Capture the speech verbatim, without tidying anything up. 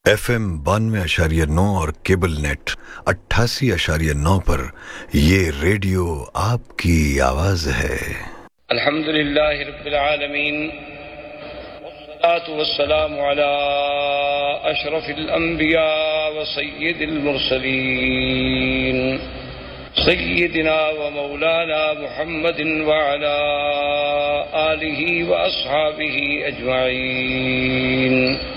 F M बानवे अशारिया नौ और केबल नेट अट्ठासी अशारिया नौ पर ये रेडियो आपकी आवाज है। अल्हम्दुलिल्लाहि रब्बिल आलमीन वस्सलातु वस्सलामु अला अशरफिल अंबिया व सय्यिदिल मुरसलीन सय्यिदिना व मौलाना मुहम्मदिन व अला आलिहि व अस्हाबिहि अजमाइन।